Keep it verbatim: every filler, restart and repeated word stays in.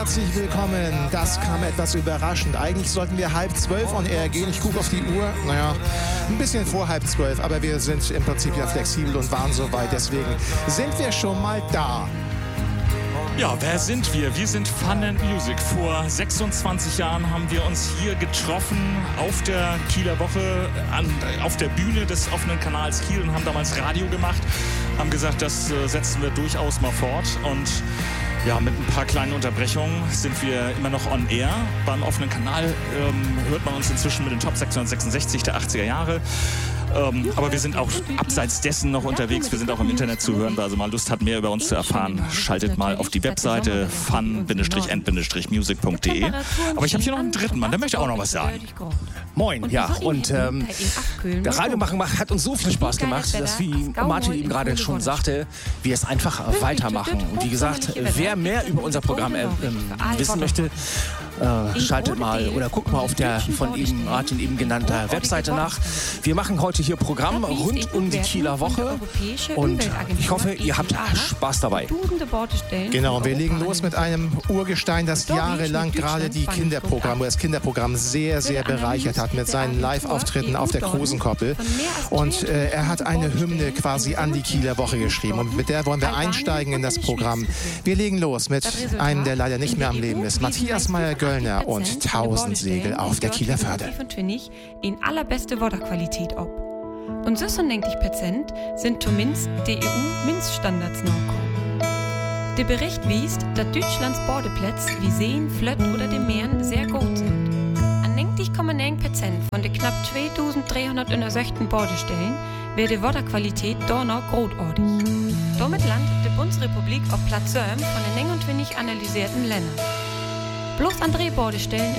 Herzlich willkommen. Das kam etwas überraschend. Eigentlich sollten wir halb zwölf on air gehen. Ich gucke auf die Uhr. Naja, ein bisschen vor halb zwölf. Aber wir sind im Prinzip ja flexibel und waren soweit. Deswegen sind wir schon mal da. Ja, wer sind wir? Wir sind Fun and Music. Vor sechsundzwanzig Jahren haben wir uns hier getroffen auf der Kieler Woche, an, auf der Bühne des offenen Kanals Kiel und haben damals Radio gemacht. Haben gesagt, das äh, setzen wir durchaus mal fort. Und ja, mit ein paar kleinen Unterbrechungen sind wir immer noch on air. Beim offenen Kanal ähm, hört man uns inzwischen mit den Top sechshundertsechsundsechzig der achtziger Jahre. Ähm, aber wir sind auch abseits dessen noch unterwegs. Wir sind auch im Internet zu hören. Wer also mal Lust hat, mehr über uns zu erfahren, schaltet mal auf die Webseite fun and music punkt de. Aber ich habe hier noch einen dritten Mann, der möchte auch noch was sagen. Moin, ja. Und ähm, der Radio machen hat uns so viel Spaß gemacht, dass, wie Martin eben gerade schon sagte, wir es einfach weitermachen. Und wie gesagt, wer mehr über unser Programm äh, äh, wissen möchte, äh, schaltet mal oder guckt mal auf der von eben Martin eben genannter Webseite nach. Wir machen heute hier Programm rund um die Kieler Woche und ich hoffe, ihr habt Spaß dabei. Genau, wir legen los mit einem Urgestein, das jahrelang gerade die Kinderprogramme, das Kinderprogramm sehr, sehr bereichert hat mit seinen Live-Auftritten auf der Krusenkoppel. Und äh, er hat eine Hymne quasi an die Kieler Woche geschrieben und mit der wollen wir einsteigen in das Programm. Wir legen los mit einem, der leider nicht mehr am Leben ist, Matthias Meyer-Göllner und Tausend Segel auf der Kieler Förde. In allerbeste Waterqualität ab. Und so denkt ich Patient sind zumindest die E U-Minzstandards nachgekommen. Der Bericht wiest, dass Deutschlands Badeplätze wie Seen, Flötten oder den Meeren sehr gut sind. An neunzig Komma neun Prozent von den knapp zweitausenddreihundertsechzehn Badestellen wäre die Wasserqualität da noch großartig. Damit landet die Bundesrepublik auf Platz sieben von den neunundzwanzig analysierten Ländern. Bloß an drei Badestellen